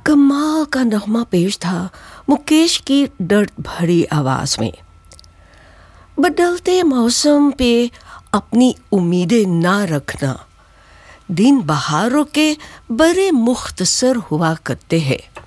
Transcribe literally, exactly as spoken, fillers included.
कमाल का नगमा पेश था मुकेश की दर्द भरी आवाज में। बदलते मौसम पे अपनी उम्मीदें ना रखना, दिन बहारों के बड़े मुख्तसर हुआ करते हैं।